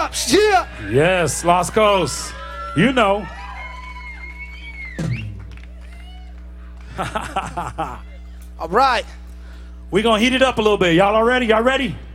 Yeah. Yes, Los Coast. You know. All right. We're going to heat it up a little bit. Y'all all ready? Y'all ready?